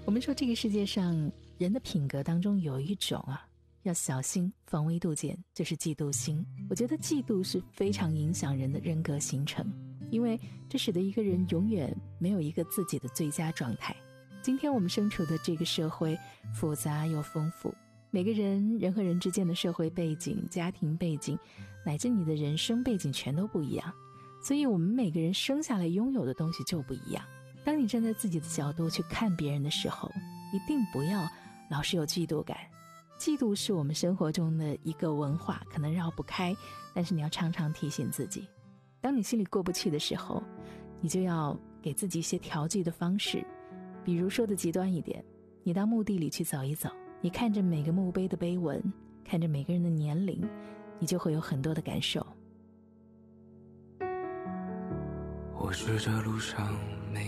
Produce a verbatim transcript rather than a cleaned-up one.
我们说这个世界上人的品格当中有一种啊，要小心防微杜渐，就是嫉妒心。我觉得嫉妒是非常影响人的人格形成，因为这使得一个人永远没有一个自己的最佳状态。今天我们身处的这个社会复杂又丰富，每个人人和人之间的社会背景、家庭背景乃至你的人生背景全都不一样，所以我们每个人生下来拥有的东西就不一样。当你站在自己的角度去看别人的时候，一定不要老是有嫉妒感。嫉妒是我们生活中的一个文化，可能绕不开，但是你要常常提醒自己，当你心里过不去的时候，你就要给自己一些调剂的方式。比如说的极端一点，你到墓地里去走一走，你看着每个墓碑的碑文，看着每个人的年龄，你就会有很多的感受。 我是这路上